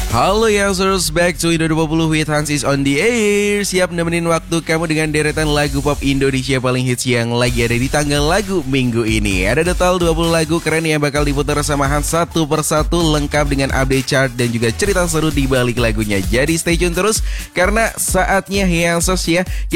Halo Youngsters, back to Indo 20 with Hans is on the air. Siap nemenin waktu kamu dengan deretan lagu pop Indonesia paling hits yang lagi ada di tanggal lagu minggu ini. Ada total 20 lagu keren yang bakal diputar sama Hans satu persatu, lengkap dengan update chart dan juga cerita seru di balik lagunya. Jadi stay tune terus karena saatnya Youngsters ya